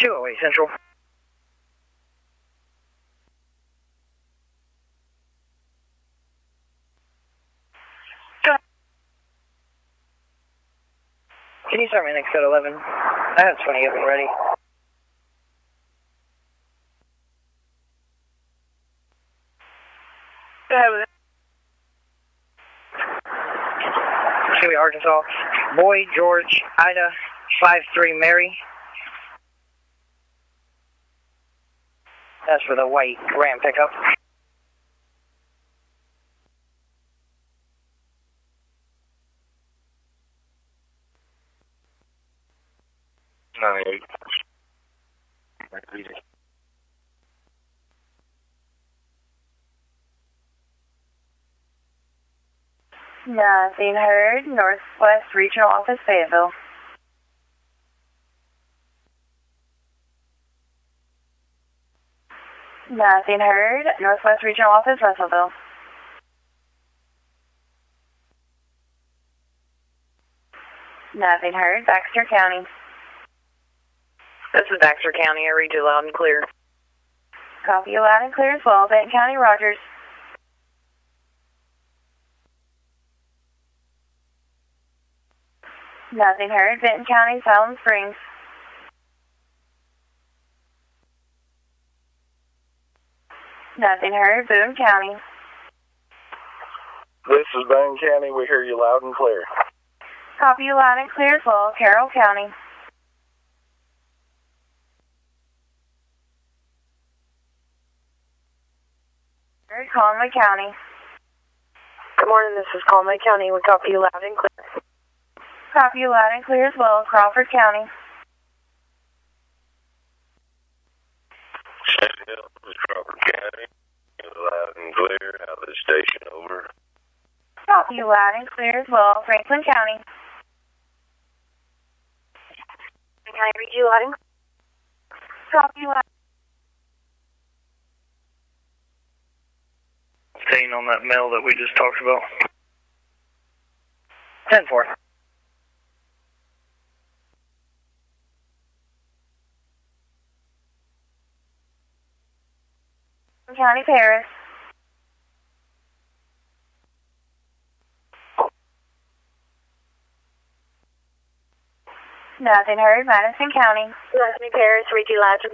208 Central. Can you start my next code 11? I have 20 up and ready. Go ahead with it. Chile, Arkansas. Boy, George, Ida, 53 Mary. That's for the white Ram pickup. Nothing heard. Northwest Regional Office, Fayetteville. Nothing heard. Northwest Regional Office, Russellville. Nothing heard. Baxter County. This is Baxter County. I read you loud and clear. Copy you loud and clear as well. Benton County, Rogers. Nothing heard. Benton County, Salem Springs. Nothing heard. Boone County. This is Boone County. We hear you loud and clear. Copy you loud and clear as well. Carroll County. Conway County. Good morning, this is Conway County. We copy you loud and clear. Copy you loud and clear as well. Crawford County. Shannon Hill, this is Crawford County. Loud and clear. Out of the station, over. Copy you loud and clear as well. Franklin County. Can I read you loud and clear? Copy you loud. Staying on that mail that we just talked about. 10-4. County, Paris. Nothing heard. Madison County. Madison, Paris, read you loud and